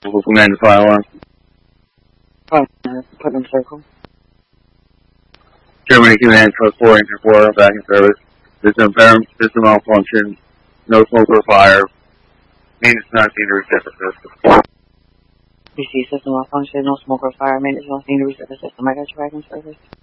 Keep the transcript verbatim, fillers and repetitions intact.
Local command to fire alarm. Five, put in circle. Germany command code four, engine four, back in service. System impairment, system malfunction, no smoke or fire. Maintenance not seen to reset the system. B C system malfunction, no smoke or fire, maintenance not seen to reset the system. I got you back in service.